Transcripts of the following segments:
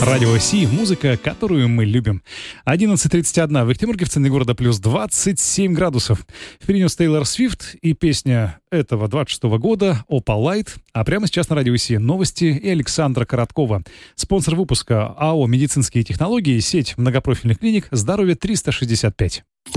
Радио Си, музыка, которую мы любим. 11:31 в Екатеринбурге, в центре города плюс 27 градусов. Впереди Тейлор Свифт и песня этого 26-го года «Opalite». А прямо сейчас на Радио Си новости и Александра Короткова. Спонсор выпуска АО «Медицинские технологии», сеть многопрофильных клиник «Здоровье 365».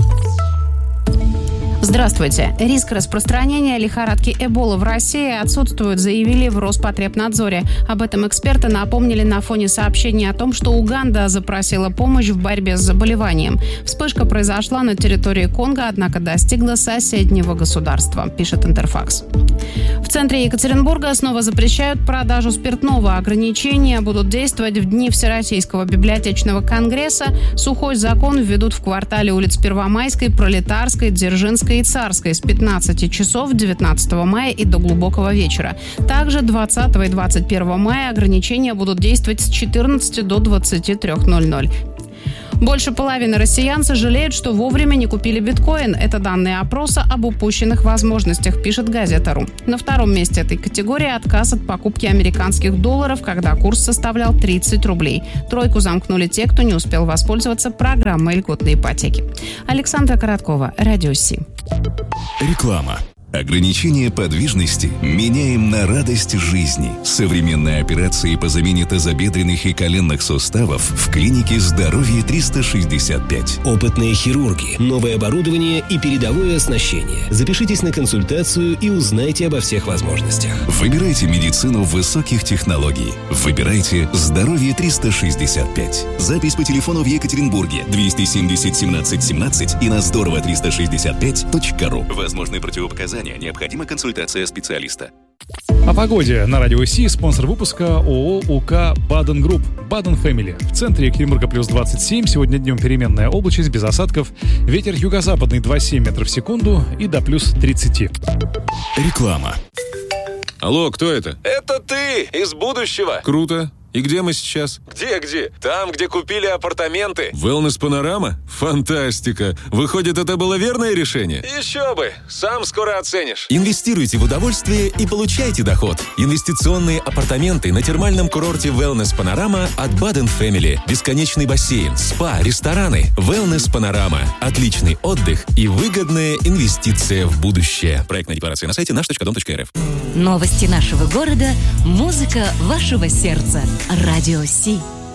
Здравствуйте. Риск распространения лихорадки Эбола в России отсутствует, заявили в Роспотребнадзоре. Об этом эксперты напомнили на фоне сообщений о том, что Уганда запросила помощь в борьбе с заболеванием. Вспышка произошла на территории Конго, однако достигла соседнего государства, пишет Интерфакс. В центре Екатеринбурга снова запрещают продажу спиртного. Ограничения будут действовать в дни Всероссийского библиотечного конгресса. Сухой закон введут в квартале улиц Первомайской, Пролетарской, Дзержинской и Царской с 15 часов 19 мая и до глубокого вечера. Также 20 и 21 мая ограничения будут действовать с 14 до 23:00. Больше половины россиян сожалеют, что вовремя не купили биткоин. Это данные опроса об упущенных возможностях, пишет Газета.ру. На втором месте этой категории отказ от покупки американских долларов, когда курс составлял 30 рублей. Тройку замкнули те, кто не успел воспользоваться программой льготной ипотеки. Александра Короткова, Радио Си. Реклама. Ограничение подвижности меняем на радость жизни. Современные операции по замене тазобедренных и коленных суставов в клинике «Здоровье 365». Опытные хирурги, новое оборудование и передовое оснащение. Запишитесь на консультацию и узнайте обо всех возможностях. Выбирайте медицину высоких технологий. Выбирайте «Здоровье 365». Запись по телефону в Екатеринбурге 270 17 17 и на здорово365.ру. Возможны противопоказания. Необходима консультация специалиста. О погоде на Радио Си. Спонсор выпуска ООО УК «Баден Групп». «Баден Фэмили». В центре Екатеринбурга плюс 27. Сегодня днем переменная облачность, без осадков. Ветер юго-западный 2,7 метров в секунду и до плюс 30. Реклама. Алло, кто это? Это ты, из будущего. Круто. И где мы сейчас? Где? Там, где купили апартаменты. Wellness Панорама? Фантастика. Выходит, это было верное решение? Еще бы. Сам скоро оценишь. Инвестируйте в удовольствие и получайте доход. Инвестиционные апартаменты на термальном курорте Wellness Панорама от Baden Family. Бесконечный бассейн, спа, рестораны. Wellness Панорама. Отличный отдых и выгодная инвестиция в будущее. Проектная декларация на сайте наш.дом.рф. Новости нашего города. Музыка вашего сердца. Радио Си.